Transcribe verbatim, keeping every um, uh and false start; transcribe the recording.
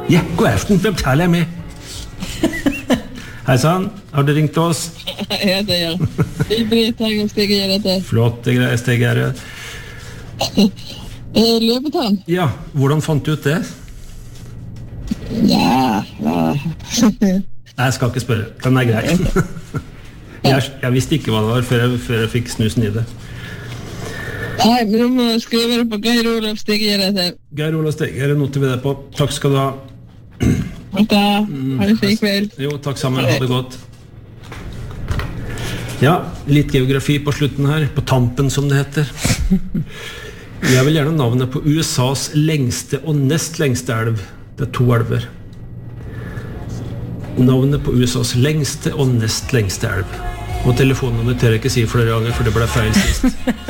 Ja, god aften, hvem taler jeg med? Hei sann, har du ringt oss? Ja, det gjør jeg. Det er Britt her, jeg stiger gjøre det. Flott, det greier, Stig her. Løpetann? Ja, hvordan fant du ut det? Ja, ja. Nei, jeg skal ikke spørre, den er grei. jeg, jeg visste ikke hva det var før jeg, før jeg fikk snusen i det. Nei, men du må skrive det på Geir Olav stiger gjøre det. Geir Olav Stig, er det noe til vi det på? Takk skal du ha. Takk da, ha det fint kveld. Jo, takk sammen, ha det godt. Ja, litt geografi på slutten her, på tampen som det heter. Jeg vil gjerne navnet på U S A's lengste og nest lengste elv. Det er to elver. Navnet på U S A's lengste og nest lengste elv. Og telefonnummeret tør jeg ikke si flere ganger, for det ble feil sist.